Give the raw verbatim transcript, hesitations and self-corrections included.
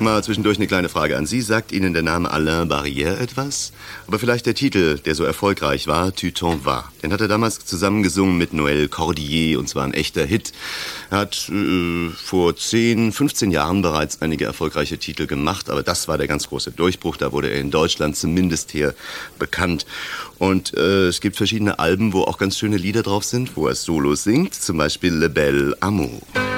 Mal zwischendurch eine kleine Frage an Sie. Sagt Ihnen der Name Alain Barrière etwas? Aber vielleicht der Titel, der so erfolgreich war, Tu t'en vas. Den hat er damals zusammengesungen mit Noël Cordier und zwar ein echter Hit. Er hat äh, vor zehn, fünfzehn Jahren bereits einige erfolgreiche Titel gemacht, aber das war der ganz große Durchbruch. Da wurde er in Deutschland zumindest hier bekannt. Und äh, es gibt verschiedene Alben, wo auch ganz schöne Lieder drauf sind, wo er Solos singt, zum Beispiel Le Bel Amour.